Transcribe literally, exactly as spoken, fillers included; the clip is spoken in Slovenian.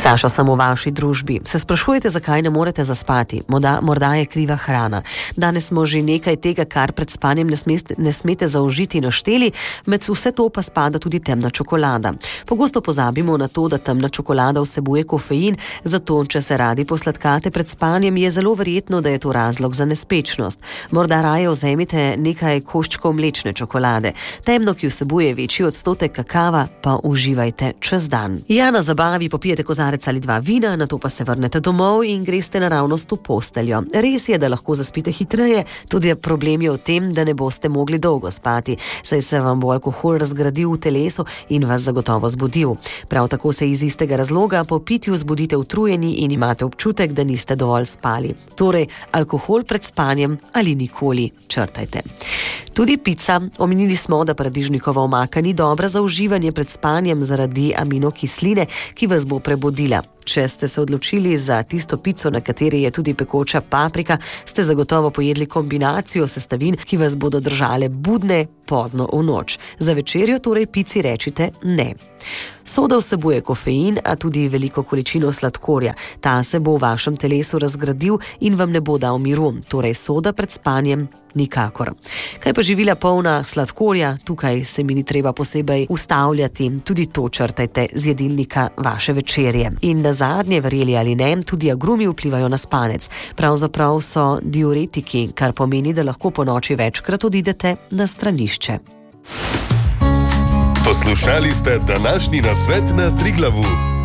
Saša, samo v vaši družbi. Se sprašujete, zakaj ne morete zaspati? Morda, morda je kriva hrana. Danes smo že nekaj tega, kar pred spanjem ne smete, ne smete zaužiti, našteli, med vse to pa spada tudi temna čokolada. Pogosto pozabimo na to, da temna čokolada vsebuje kofein, zato če se radi posladkate pred spanjem, je zelo verjetno, da je to razlog za nespečnost. Morda raje vzemite nekaj koščkov mlečne čokolade. Temno, ki vsebuje večji odstotek kakava, pa uživajte čez dan. Ja, na zabavi popijete kozarec ali dva vina, nato pa se vrnete domov in greste naravnost v posteljo. Res je, da lahko zaspite hitreje, tudi problem je v tem, da ne boste mogli dolgo spati, saj se vam bo alkohol razgradil v telesu in vas zagotovo zbudil. Prav tako se iz istega razloga po pitju zbudite utrujeni in imate občutek, da niste dovolj spali. Torej, alkohol pred spanjem ali nikoli črtajte. Tudi pica. Omenili smo, da paradižnikova omaka ni dobra za uživanje pred spanjem zaradi aminokisline, ki vas bo prebudila. Če ste se odločili za tisto pico, na kateri je tudi pekoča paprika, ste zagotovo pojedli kombinacijo sestavin, ki vas bodo držale budne pozno v noč. Za večerjo torej pici rečite ne. Soda vsebuje kofein, a tudi veliko količino sladkorja. Ta se bo v vašem telesu razgradil in vam ne bo dal miru. Torej soda pred spanjem nikakor. Kaj pa živila polna sladkorja? Tukaj se mi ni treba posebej ustavljati. Tudi to črtajte z jedilnika vaše večerje. In na zadnje, verjeli ali ne, tudi agrumi vplivajo na spanec. Pravzaprav so diuretiki, kar pomeni, da lahko po noči večkrat odidete na stranišče. Poslušali ste današnji nasvet na Triglavu.